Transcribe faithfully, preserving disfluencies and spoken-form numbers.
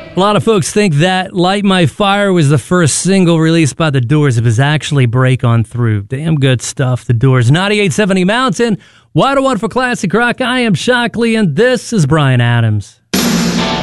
A lot of folks think that Light My Fire was the first single released by The Doors. It was actually Break On Through. Damn good stuff, The Doors. ninety-eight seventy Mountain, one oh one for Classic Rock. I am Shockley, and this is Bryan Adams.